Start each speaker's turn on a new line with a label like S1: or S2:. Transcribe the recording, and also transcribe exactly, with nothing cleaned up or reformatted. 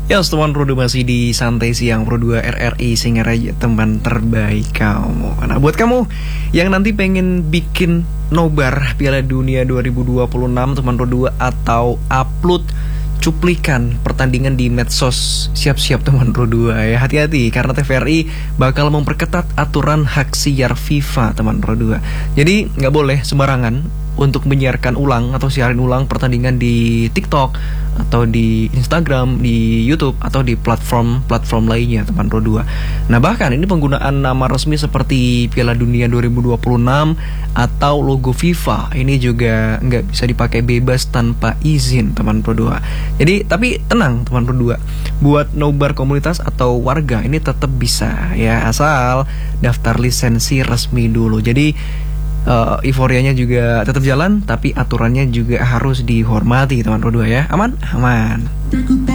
S1: Ya, teman Pro dua masih di Santai Siang Pro dua R R I Singer aja teman terbaik kamu. Nah, buat kamu yang nanti pengen bikin nobar Piala Dunia dua ribu dua puluh enam teman Pro dua atau upload cuplikan pertandingan di medsos, siap-siap teman Pro dua ya. Hati-hati karena T V R I bakal memperketat aturan hak siar FIFA teman Pro dua. Jadi nggak boleh sembarangan untuk menyiarkan ulang atau siarin ulang pertandingan di TikTok atau di Instagram, di YouTube atau di platform-platform lainnya teman Pro dua. Nah, bahkan ini penggunaan nama resmi seperti Piala Dunia dua ribu dua puluh enam atau logo FIFA ini juga nggak bisa dipakai bebas tanpa izin teman Pro dua. Jadi tapi tenang teman Pro dua, buat nobar komunitas atau warga ini tetap bisa ya, asal daftar lisensi resmi dulu. Jadi Uh, euforianya juga tetap jalan, tapi aturannya juga harus dihormati teman Pro dua ya. Aman? Aman.